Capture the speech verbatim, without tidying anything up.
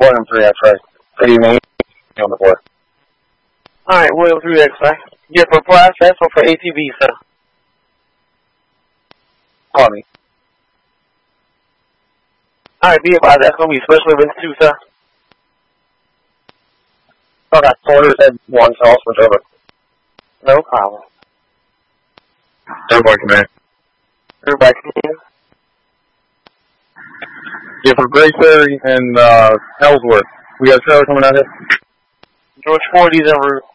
William three X-ray. Good evening. On the board. Alright, William three X-ray. Get for process or for A T V, sir? Call me. Alright, be advised, that's going to be special events too, sir. Okay, orders at one, so I'll switch over. No problem. Everybody command. Everybody come in. Yeah, for Gray Ferry and uh, Ellsworth. We got a trailer coming out here. George forty's en route.